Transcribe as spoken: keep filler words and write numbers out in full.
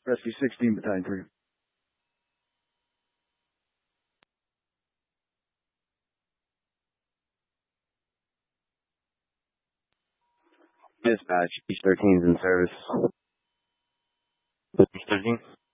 Rescue sixteen, Battalion three. Dispatch, East thirteen is in service. East thirteen?